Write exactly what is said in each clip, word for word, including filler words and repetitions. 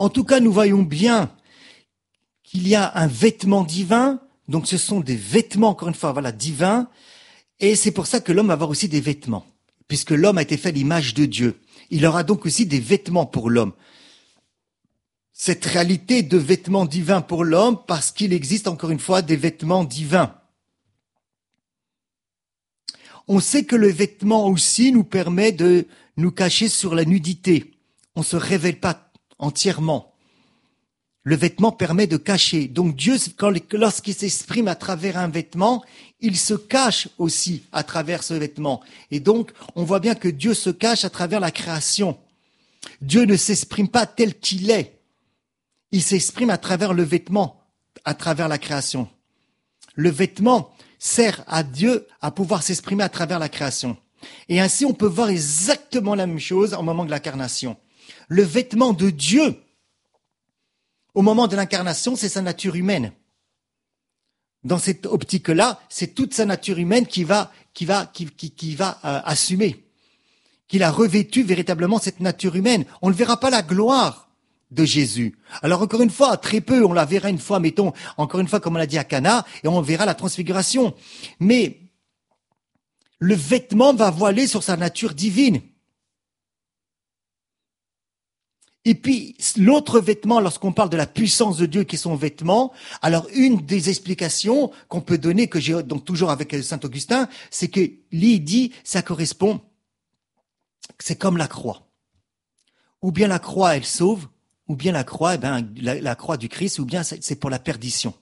En tout cas, nous voyons bien qu'il y a un vêtement divin. Donc, ce sont des vêtements, encore une fois, voilà, divins. Et c'est pour ça que l'homme va avoir aussi des vêtements, puisque l'homme a été fait à l'image de Dieu. Il aura donc aussi des vêtements pour l'homme. Cette réalité de vêtements divins pour l'homme, parce qu'il existe, encore une fois, des vêtements divins. On sait que le vêtement aussi nous permet de nous cacher sur la nudité. On ne se révèle pas entièrement. Le vêtement permet de cacher. Donc Dieu, lorsqu'il s'exprime à travers un vêtement, il se cache aussi à travers ce vêtement. Et donc, on voit bien que Dieu se cache à travers la création. Dieu ne s'exprime pas tel qu'il est. Il s'exprime à travers le vêtement, à travers la création. Le vêtement sert à Dieu à pouvoir s'exprimer à travers la création. Et ainsi, on peut voir exactement la même chose au moment de l'incarnation. Le vêtement de Dieu, au moment de l'incarnation, c'est sa nature humaine. Dans cette optique-là, c'est toute sa nature humaine qui va, qui va, qui, qui, qui va euh, assumer, qu'il a revêtu véritablement cette nature humaine. On ne verra pas la gloire de Jésus. Alors encore une fois, très peu, on la verra une fois, mettons, encore une fois, comme on l'a dit à Cana, et on verra la transfiguration. Mais le vêtement va voiler sur sa nature divine. Et puis, l'autre vêtement, lorsqu'on parle de la puissance de Dieu qui est son vêtement, alors une des explications qu'on peut donner, que j'ai donc toujours avec Saint Augustin, c'est que lui dit, ça correspond, c'est comme la croix. Ou bien la croix, elle sauve, ou bien la croix, eh ben, la, la croix du Christ, ou bien c'est pour la perdition.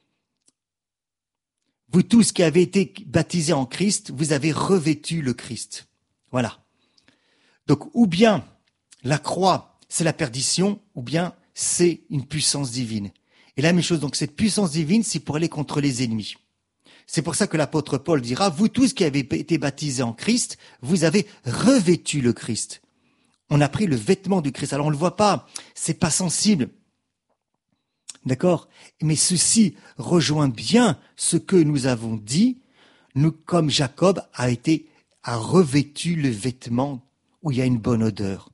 Vous tous qui avez été baptisés en Christ, vous avez revêtu le Christ. Voilà. Donc, ou bien la croix, c'est la perdition, ou bien c'est une puissance divine. Et la même chose, donc cette puissance divine, c'est pour aller contre les ennemis. C'est pour ça que l'apôtre Paul dira, vous tous qui avez été baptisés en Christ, vous avez revêtu le Christ. On a pris le vêtement du Christ. Alors on le voit pas, c'est pas sensible. D'accord? Mais ceci rejoint bien ce que nous avons dit, nous, comme Jacob a été, a revêtu le vêtement où il y a une bonne odeur.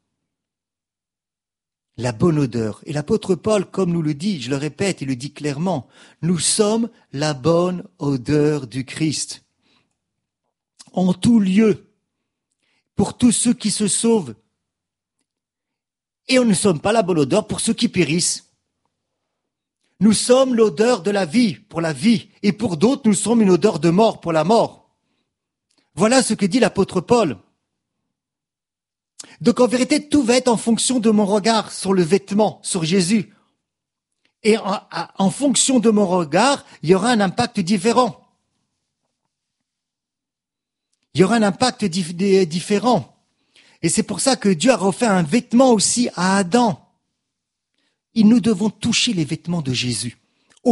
La bonne odeur. Et l'apôtre Paul, comme nous le dit, je le répète, il le dit clairement, nous sommes la bonne odeur du Christ. En tout lieu, pour tous ceux qui se sauvent. Et on ne sommes pas la bonne odeur pour ceux qui périssent. Nous sommes l'odeur de la vie, pour la vie. Et pour d'autres, nous sommes une odeur de mort, pour la mort. Voilà ce que dit l'apôtre Paul. Donc en vérité, tout va être en fonction de mon regard sur le vêtement, sur Jésus. Et en, en fonction de mon regard, il y aura un impact différent. Il y aura un impact dif- différent. Et c'est pour ça que Dieu a refait un vêtement aussi à Adam. Et nous devons toucher les vêtements de Jésus.